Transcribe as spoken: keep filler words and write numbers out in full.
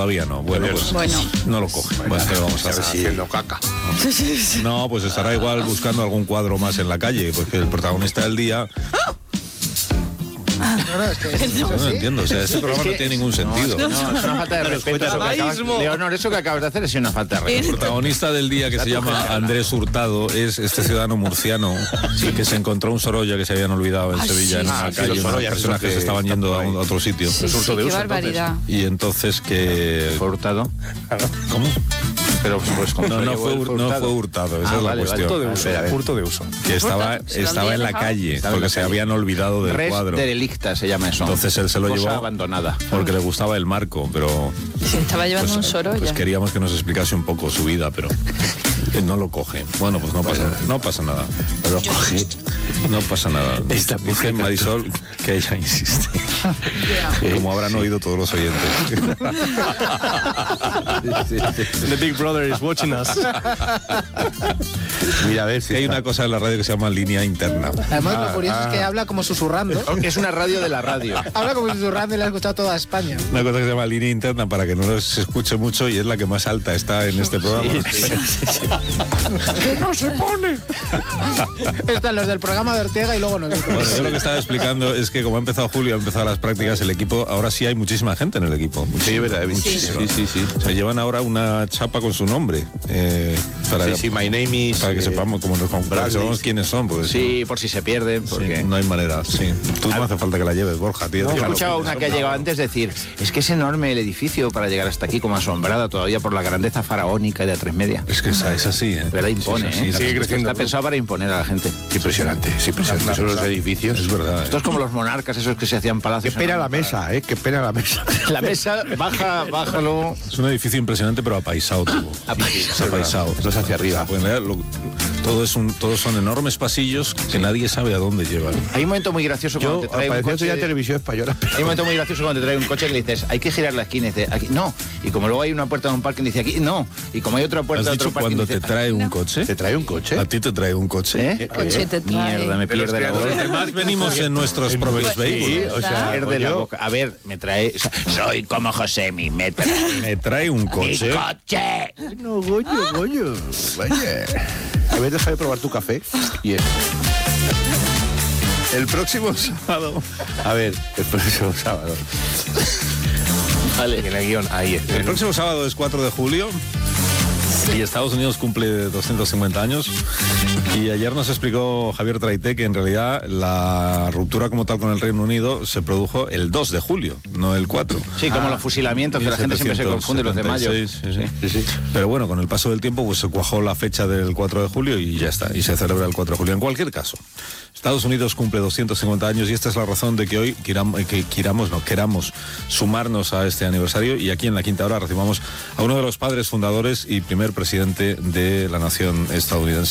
Todavía no. Bueno, pues Bueno. no lo coge. Bueno, pero vamos a ver si... haciendo caca. No, pues estará igual buscando algún cuadro más en la calle, porque el protagonista del día... No, no, es que No, no entiendo, o sea, este programa no tiene ningún sentido. No, es una falta de respeto. Eso que acabas, Leonor, eso que acabas de hacer es una falta de El respeto. protagonista del día, que se llama Andrés Hurtado, es este ciudadano murciano que se encontró un Sorolla que se habían olvidado en Ah, Sevilla, sí, en una sí, calle, los unos Sorollas, personajes esos que que estaban yendo a, están un- a otro sitio. Sí, Hurto sí, de qué uso, barbaridad. Y entonces que... ¿Fue Hurtado? ¿Cómo? Pero pues como No, no llegó fue, el Hur- no fue Hurtado, esa Ah, es la vale, vale. cuestión. Hurto de uso, A ver, a ver. hurto de uso. Que estaba, ¿Se lo estaba había en la dejado? calle, Estaba en porque la se calle. habían olvidado del Res cuadro. derelicta se llama eso. Entonces él se lo Cosa llevó abandonada. porque le gustaba el marco, pero... Se estaba llevando Pues, un Sorolla. pues queríamos que nos explicase un poco su vida, pero él no lo coge. Bueno, pues no pasa, no pasa nada. Pero coge. No pasa nada. Esta Dice mujer Marisol que ella insiste. Como habrán oído todos los oyentes. The Big Brother is watching us. Mira, a ver si Que hay está- una cosa en la radio que se llama línea interna. Además, Ah, lo curioso ah. es que habla como susurrando. Es una radio de la radio. Habla como susurrando y le ha escuchado toda España. Una cosa que se llama línea interna para que no se escuche mucho y es la que más alta está en este programa. ¡Que no se pone! Están los del programa de Ortega y luego nosotros. Bueno, yo lo que estaba explicando es que como ha empezado Julio, ha empezado las prácticas, el equipo, ahora sí hay muchísima gente en el equipo. Sí, verdad, he visto. Sí. Sí, sí, sí. O sea, llevan ahora una chapa con su nombre. eh, para, Sí, sí, my name is... para que eh, sepamos, como nos, para que Bradley. sepamos quiénes son. Porque Sí, por si se pierden, sí, porque... no hay manera. Sí. Tú no hace falta que la lleves, Borja, tío. Yo he déjalo. escuchado a una que ha llegado antes decir, es que es enorme el edificio para llegar hasta aquí, como asombrada todavía por la grandeza faraónica de A tres Media. Es que esa es así, ¿eh? ¿Verdad? Impone, Sí, sí, ¿eh? sí, sigue creciendo. Está pensado para imponer a la gente. Impresionante, es impresionante. Son los edificios. Es verdad. Esto es como los monarcas, esos que se hacían Qué palacios. pena la enormes. mesa, ¿eh? Qué pena la mesa. La mesa, baja, bájalo. Es un edificio impresionante, pero apaisado todo. Apaisado. Apaisado. No es hacia arriba. Pues, mira, lo- todo es un, todos son enormes pasillos que nadie sabe a dónde llevan. Hay un momento muy gracioso cuando Yo te trae un apareció coche... ya en televisión española. Hay un momento muy gracioso cuando te trae un coche que le dices, hay que girar la esquina y dice, aquí, no. Y como luego hay una puerta de un parking, dice, aquí, no. Y como hay otra puerta ¿Has de otro dicho parking, cuando dice, te trae un coche? ¿Te trae un coche? ¿A ti te trae un coche? ¿eh? coche te trae. Mierda, me pierde la boca. Además venimos en nuestros propios Sí, vehículos. o sea, Pierde la yo- boca. A ver, me trae... o sea, soy como Josemi, me trae Me trae un mi coche. coche. No, goño, goño. Vaya. A ver, déjame probar tu café. Y es. El próximo sábado. A ver, el próximo sábado. Vale. En el guión, ahí es. El próximo sábado es cuatro de julio. Y Estados Unidos cumple doscientos cincuenta años. Y ayer nos explicó Javier Traité que en realidad la ruptura como tal con el Reino Unido se produjo el dos de julio, no el cuatro. Sí, como los fusilamientos, que la gente siempre se confunde, los de mayo. Sí, sí, sí. Pero bueno, con el paso del tiempo pues se cuajó la fecha del cuatro de julio y ya está, y se celebra el cuatro de julio. En cualquier caso, Estados Unidos cumple doscientos cincuenta años y esta es la razón de que hoy queramos, que queramos, no, queramos sumarnos a este aniversario y aquí en la Quinta Hora recibamos a uno de los padres fundadores y primer presidente de la nación estadounidense.